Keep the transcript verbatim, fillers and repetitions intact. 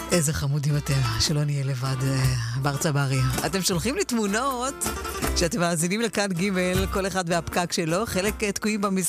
איזה חמודים אתם, שלא נהיה לבד בר צברי. אתם שולחים לי תמונות שאתם מאזינים לכאן ג', כל אחד והפקק שלו, חלק תקועים במשרד.